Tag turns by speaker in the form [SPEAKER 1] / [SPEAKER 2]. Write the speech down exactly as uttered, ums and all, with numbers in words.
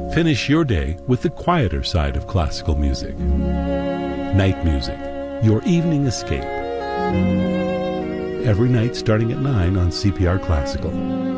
[SPEAKER 1] Finish your day with the quieter side of classical music. Night Music, your evening escape. Every night starting at nine on C P R Classical.